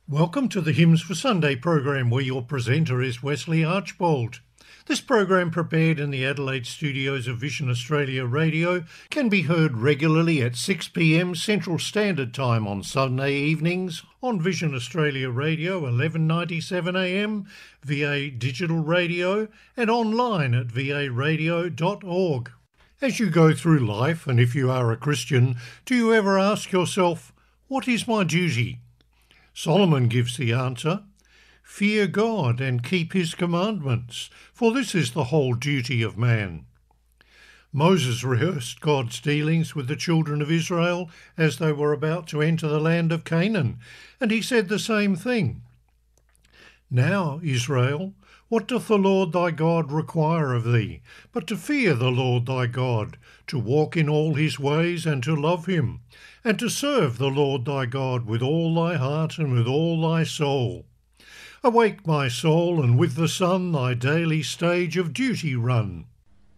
Welcome to the Hymns for Sunday program, where your presenter is Wesley Archbold. This program, prepared in the Adelaide studios of Vision Australia Radio, can be heard regularly at 6 p.m. Central Standard Time on Sunday evenings on Vision Australia Radio 1197 AM, VA Digital Radio, and online at varadio.org. As you go through life, and if you are a Christian, do you ever ask yourself, what is my duty? Solomon gives the answer, fear God and keep his commandments, for this is the whole duty of man. Moses rehearsed God's dealings with the children of Israel as they were about to enter the land of Canaan, and he said the same thing. Now, Israel, what doth the Lord thy God require of thee, but to fear the Lord thy God, to walk in all his ways and to love him, and to serve the Lord thy God with all thy heart and with all thy soul. Awake, my soul, and with the sun thy daily stage of duty run.